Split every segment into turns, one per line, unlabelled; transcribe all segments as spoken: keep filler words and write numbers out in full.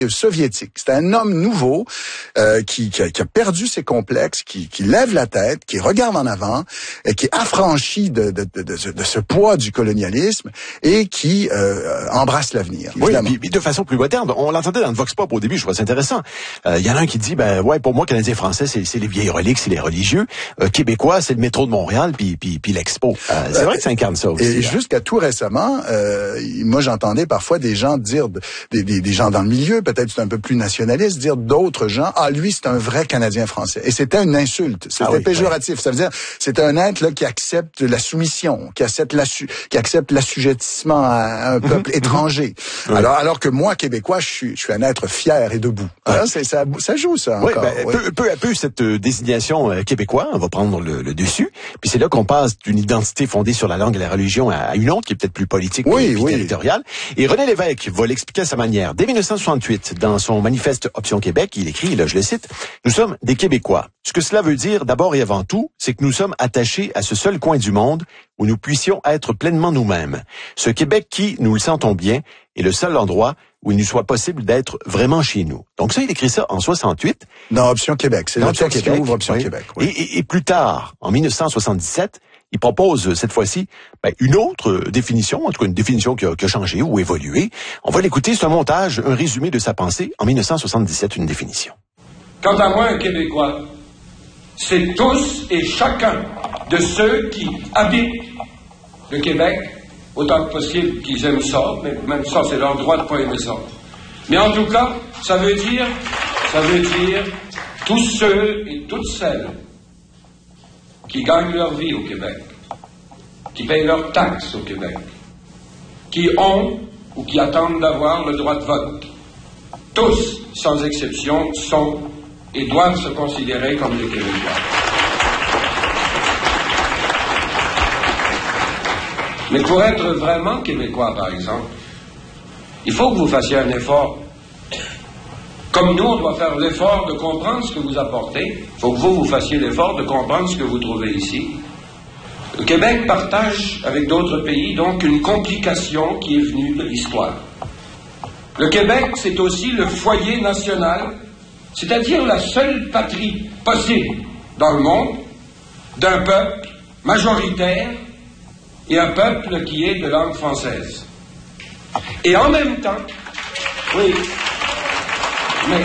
soviétique. C'est un homme nouveau euh, qui, qui, a, qui a perdu ses complexes, qui, qui lève la tête, qui regarde en avant, et qui est affranchi de, de, de, de, de ce poids du colonialisme et qui euh, embrasse l'avenir.
Oui, puis, puis de façon plus moderne. On l'entendait dans le Vox Pop au début, je trouvais ça intéressant. Il euh, y en a un qui dit, ben ouais, pour moi, Canadien-Français, c'est, c'est les vieilles reliques, c'est les religieux. Euh, Québécois, c'est le métro de Montréal, puis, puis, puis l'Expo. Euh, c'est euh, vrai que ça incarne ça aussi.
Et jusqu'à tout récemment, euh, moi j'entendais parfois des gens dire, des, des, des gens dans le milieu, peut-être c'est un peu plus nationaliste, dire d'autres gens, ah lui c'est un vrai Canadien français. Et c'était une insulte, c'était ah oui, péjoratif. Oui. Ça veut dire, c'est un être là qui accepte la soumission, qui accepte l'assu, qui accepte l'assujettissement à un peuple mmh, étranger. Mmh. Alors, alors que moi, Québécois, je suis, je suis un être fier et debout. Ouais. Alors, c'est, ça, ça joue ça
oui,
encore.
Ben, oui. Peu, peu à peu, cette euh, désignation euh, québécois, on va prendre le, le dessus. Puis c'est là qu'on passe d'une identité fondée sur la langue et la religion à, à une autre qui est peut-être plus politique,
oui,
plus
oui.
territoriale. Et René Lévesque va l'expliquer à sa manière. Dès dix-neuf cent soixante-huit, dans son manifeste Option Québec, il écrit, là je le cite, « Nous sommes des Québécois. Ce que cela veut dire, d'abord et avant tout, c'est que nous sommes attachés à ce seul coin du monde où nous puissions être pleinement nous-mêmes. Ce Québec qui, nous le sentons bien, est le seul endroit où il nous soit possible d'être vraiment chez nous. » Donc ça, il écrit ça en soixante-huit.
Dans Option Québec. C'est le texte qui ouvre Option
oui.
Québec. Oui.
Et, et, et plus tard, en dix-neuf cent soixante-dix-sept, il propose cette fois-ci ben, une autre définition, en tout cas une définition qui a, qui a changé ou évolué. On va l'écouter, c'est un montage, un résumé de sa pensée en dix-neuf cent soixante-dix-sept, une définition.
Quant à moi, un Québécois, c'est tous et chacun de ceux qui habitent le Québec, autant que possible qu'ils aiment ça, mais même ça, c'est leur droit de ne pas aimer ça. Mais en tout cas, ça veut dire, ça veut dire tous ceux et toutes celles qui gagnent leur vie au Québec, qui payent leurs taxes au Québec, qui ont ou qui attendent d'avoir le droit de vote. Tous, sans exception, sont et doivent se considérer comme des Québécois. Mais pour être vraiment Québécois, par exemple, il faut que vous fassiez un effort. Comme nous, on doit faire l'effort de comprendre ce que vous apportez, il faut que vous, vous fassiez l'effort de comprendre ce que vous trouvez ici. Le Québec partage avec d'autres pays, donc, une complication qui est venue de l'histoire. Le Québec, c'est aussi le foyer national, c'est-à-dire la seule patrie possible dans le monde d'un peuple majoritaire et un peuple qui est de langue française. Et en même temps, oui, mais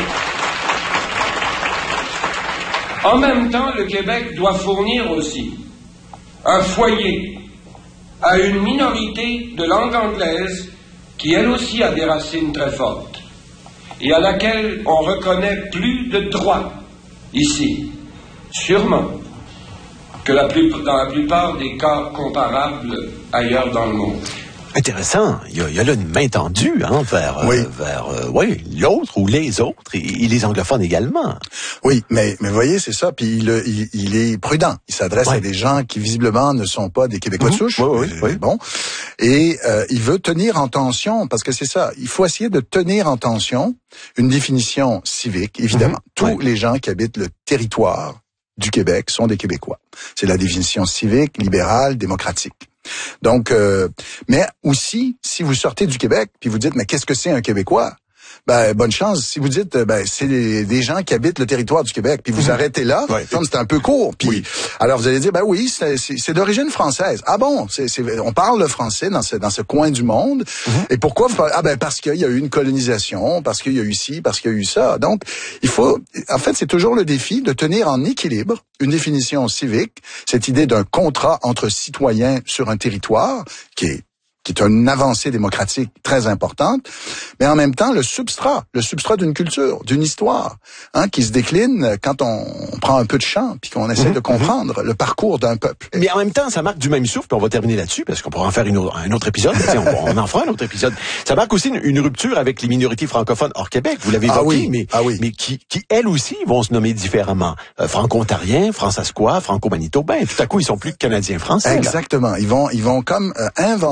en même temps, le Québec doit fournir aussi un foyer à une minorité de langue anglaise qui elle aussi a des racines très fortes et à laquelle on reconnaît plus de droits ici, sûrement, que la plus, dans la plupart des cas comparables ailleurs dans le monde.
Intéressant. Il y a, il y a là une main tendue hein, vers, oui. euh, vers euh, ouais, l'autre ou les autres et, et les anglophones également.
Oui, mais mais voyez, c'est ça. Puis il, il, il est prudent. Il s'adresse ouais. à des gens qui visiblement ne sont pas des Québécois mm-hmm. de souche.
Oui, oui,
euh,
oui.
Bon, et euh, il veut tenir en tension parce que c'est ça. Il faut essayer de tenir en tension une définition civique. Évidemment, mm-hmm. tous ouais. les gens qui habitent le territoire du Québec sont des Québécois. C'est la définition civique, libérale, démocratique. Donc, euh, mais aussi, si vous sortez du Québec, puis vous dites, mais qu'est-ce que c'est un Québécois? Ben, bonne chance. Si vous dites, ben, c'est des, des gens qui habitent le territoire du Québec, puis vous mmh. arrêtez là, ouais. comme c'est un peu court. Puis, oui. alors vous allez dire, ben oui, c'est, c'est, c'est d'origine française. Ah bon, c'est, c'est, on parle le français dans ce, dans ce coin du monde. Mmh. Et pourquoi vous parlez? Ah ben parce qu'il y a eu une colonisation, parce qu'il y a eu ci, parce qu'il y a eu ça. Donc, il faut, en fait, c'est toujours le défi de tenir en équilibre une définition civique, cette idée d'un contrat entre citoyens sur un territoire qui est qui est une avancée démocratique très importante, mais en même temps le substrat, le substrat d'une culture, d'une histoire, hein, qui se décline quand on, on prend un peu de champ, puis qu'on essaie mmh, de comprendre mmh. le parcours d'un peuple.
Mais en même temps, ça marque du même souffle, puis on va terminer là-dessus, parce qu'on pourra en faire une autre, un autre épisode, on, on en fera un autre épisode. Ça marque aussi une, une rupture avec les minorités francophones hors Québec, vous l'avez évoqué,
ah oui,
mais,
ah oui.
mais qui, qui, elles aussi, vont se nommer différemment. Euh, franco-ontariens, franco-asquois, franco-manitobains, tout à coup, ils sont plus canadiens-français.
Exactement. Là. Ils vont, ils vont comme euh, inventer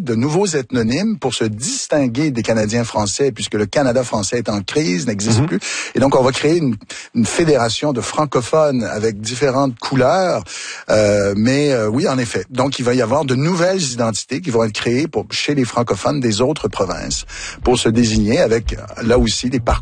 de nouveaux ethnonymes pour se distinguer des Canadiens français, puisque le Canada français est en crise, n'existe mm-hmm. plus. Et donc, on va créer une, une fédération de francophones avec différentes couleurs. Euh, mais euh, oui, en effet. Donc, il va y avoir de nouvelles identités qui vont être créées pour, chez les francophones des autres provinces pour se désigner avec, là aussi, des parcours